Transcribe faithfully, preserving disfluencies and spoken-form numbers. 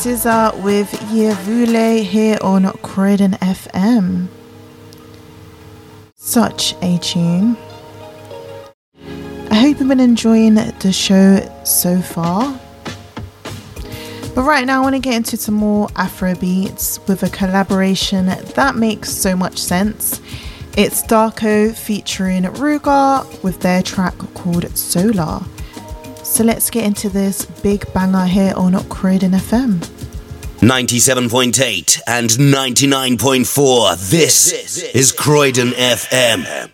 S Z A with Yevule here on Croydon F M. Such a tune. I hope you've been enjoying the show so far. But right now I want to get into some more Afro beats with a collaboration that makes so much sense. It's Darko featuring Ruger with their track called Solar. So let's get into this big banger here on Croydon F M. ninety-seven point eight and ninety-nine point four. This is Croydon F M.